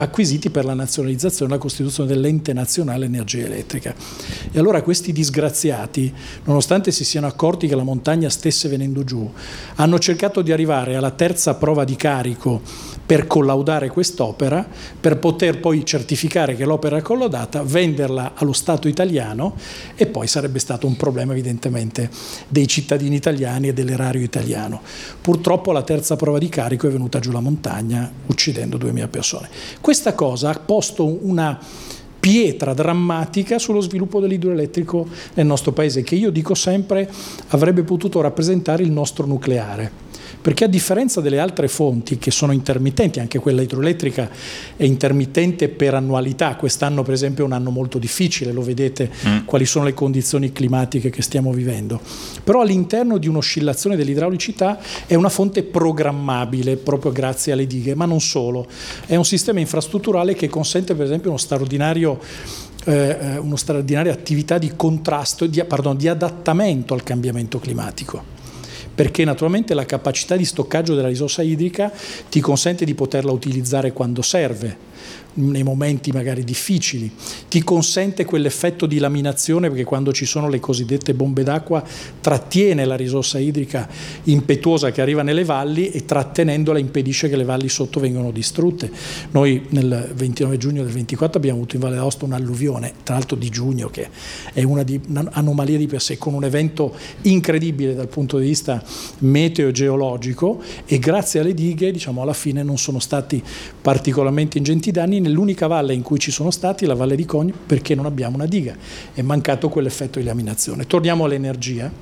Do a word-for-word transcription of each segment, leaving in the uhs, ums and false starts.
acquisiti per la nazionalizzazione e la costituzione dell'ente nazionale energia elettrica. E allora questi disgraziati, nonostante si siano accorti che la montagna stesse venendo giù, hanno cercato di arrivare alla terza prova di carico per collaudare quest'opera, per poter poi certificare che l'opera è collaudata, venderla allo Stato italiano, e poi sarebbe stato un problema evidentemente dei cittadini italiani e dell'erario italiano. Purtroppo la terza prova di carico è venuta giù la montagna, uccidendo duemila persone. Questa cosa ha posto una pietra drammatica sullo sviluppo dell'idroelettrico nel nostro paese, che io dico sempre avrebbe potuto rappresentare il nostro nucleare. Perché a differenza delle altre fonti che sono intermittenti, anche quella idroelettrica è intermittente per annualità, quest'anno per esempio è un anno molto difficile, lo vedete mm. quali sono le condizioni climatiche che stiamo vivendo, però all'interno di un'oscillazione dell'idraulicità è una fonte programmabile proprio grazie alle dighe, ma non solo, è un sistema infrastrutturale che consente per esempio uno straordinario eh, uno straordinaria attività di contrasto, di, pardon, di adattamento al cambiamento climatico. Perché naturalmente la capacità di stoccaggio della risorsa idrica ti consente di poterla utilizzare quando serve, nei momenti magari difficili, ti consente quell'effetto di laminazione, perché quando ci sono le cosiddette bombe d'acqua trattiene la risorsa idrica impetuosa che arriva nelle valli e trattenendola impedisce che le valli sotto vengano distrutte. Noi nel ventinove giugno del ventiquattro abbiamo avuto in Valle d'Aosta un'alluvione, tra l'altro di giugno, che è una di, un'anomalia di per sé, con un evento incredibile dal punto di vista meteo-geologico, e grazie alle dighe diciamo alla fine non sono stati particolarmente ingenti danni. Nell'unica valle in cui ci sono stati, la Valle di Cogni, perché non abbiamo una diga, è mancato quell'effetto di laminazione. Torniamo all'energia,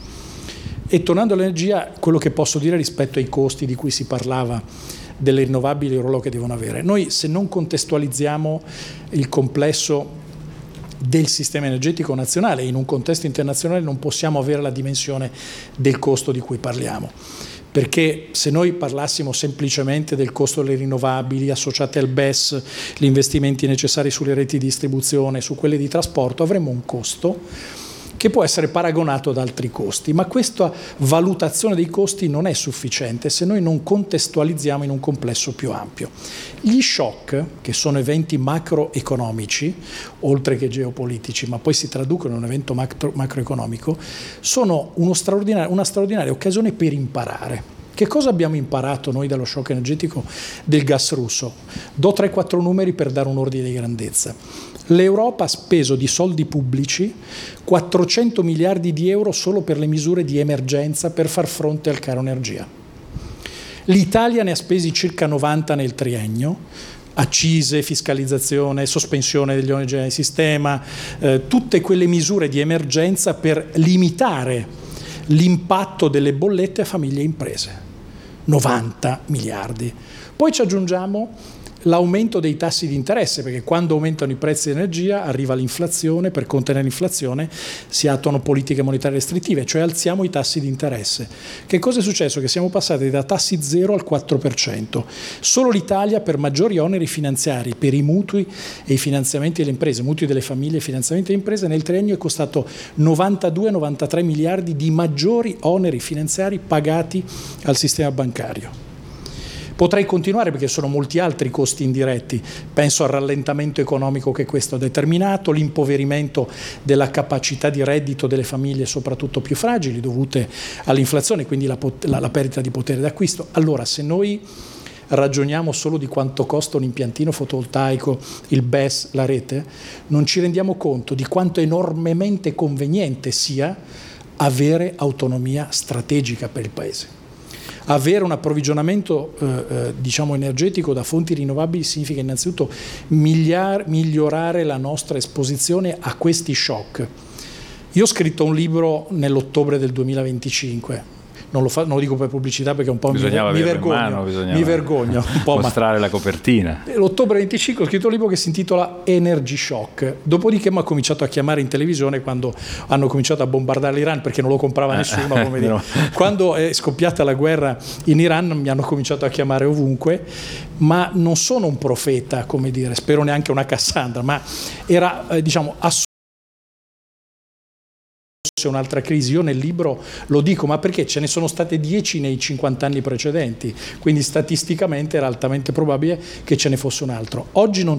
e tornando all'energia, quello che posso dire rispetto ai costi di cui si parlava delle rinnovabili e il ruolo che devono avere. Noi, se non contestualizziamo il complesso del sistema energetico nazionale in un contesto internazionale, non possiamo avere la dimensione del costo di cui parliamo. Perché se noi parlassimo semplicemente del costo delle rinnovabili associate al B E S, gli investimenti necessari sulle reti di distribuzione, su quelle di trasporto, avremmo un costo che può essere paragonato ad altri costi, ma questa valutazione dei costi non è sufficiente se noi non contestualizziamo in un complesso più ampio. Gli shock, che sono eventi macroeconomici, oltre che geopolitici, ma poi si traducono in un evento macro, macroeconomico, sono uno straordinario, una straordinaria occasione per imparare. Che cosa abbiamo imparato noi dallo shock energetico del gas russo? Do tre quattro numeri per dare un ordine di grandezza. L'Europa ha speso di soldi pubblici quattrocento miliardi di euro solo per le misure di emergenza per far fronte al caro energia. L'Italia ne ha spesi circa novanta nel triennio, accise, fiscalizzazione, sospensione degli oneri generali di sistema, eh, tutte quelle misure di emergenza per limitare l'impatto delle bollette a famiglie e imprese. novanta miliardi. Poi ci aggiungiamo l'aumento dei tassi di interesse, perché quando aumentano i prezzi di energia arriva l'inflazione, per contenere l'inflazione si attuano politiche monetarie restrittive, cioè alziamo i tassi di interesse. Che cosa è successo? Che siamo passati da tassi zero al quattro per cento. Solo l'Italia, per maggiori oneri finanziari, per i mutui e i finanziamenti delle imprese, mutui delle famiglie e finanziamenti delle imprese, nel triennio è costato novantadue novantatré miliardi di maggiori oneri finanziari pagati al sistema bancario. Potrei continuare perché sono molti altri costi indiretti, penso al rallentamento economico che questo ha determinato, l'impoverimento della capacità di reddito delle famiglie soprattutto più fragili dovute all'inflazione, quindi la, la, la perdita di potere d'acquisto. Allora, se noi ragioniamo solo di quanto costa un impiantino fotovoltaico, il B E S, la rete, non ci rendiamo conto di quanto enormemente conveniente sia avere autonomia strategica per il Paese. Avere un approvvigionamento eh, eh, diciamo energetico da fonti rinnovabili significa innanzitutto migliar, migliorare la nostra esposizione a questi shock. Io ho scritto un libro nell'ottobre del duemilaventicinque, non lo, fa, non lo dico per pubblicità perché un po' mi, mi vergogno, mano, mi vergogno un po', mostrare ma la copertina. L'ottobre venticinque ho scritto un libro che si intitola Energy Shock, dopodiché mi ha cominciato a chiamare in televisione quando hanno cominciato a bombardare l'Iran, perché non lo comprava nessuno, come dire. Quando è scoppiata la guerra in Iran mi hanno cominciato a chiamare ovunque, ma non sono un profeta, come dire, spero neanche una Cassandra, ma era eh, diciamo assolutamente un'altra crisi. Io nel libro lo dico, ma perché ce ne sono state dieci nei cinquanta anni precedenti, quindi statisticamente era altamente probabile che ce ne fosse un altro. Oggi non